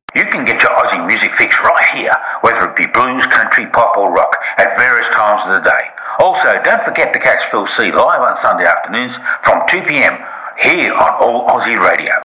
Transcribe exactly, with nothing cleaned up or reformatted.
You can get your Aussie music fix right here, whether it be blues, country, pop or rock, at various times of the day. Also, don't forget to catch Phil C live on Sunday afternoons from two p m here on All Aussie Radio.